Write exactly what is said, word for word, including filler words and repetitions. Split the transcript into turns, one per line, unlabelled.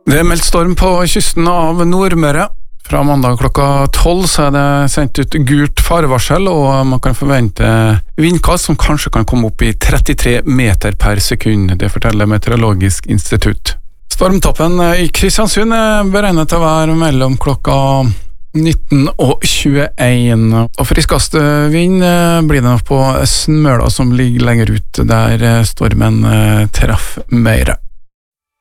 Det er meldt storm på kysten av Nordmøre. Fra mandag klokka tolv så er det sendt ut gult farevarsel, og man kan forvente vindkast som kanskje kan komme opp i trettitre meter per sekund. Det forteller Meteorologisk institutt. Stormtoppen i Kristiansund er beregnet til å være mellom klokka nitten og tjueen. Og friskast vind blir det på Smøla, som ligger lenger ut der stormen treffer mer.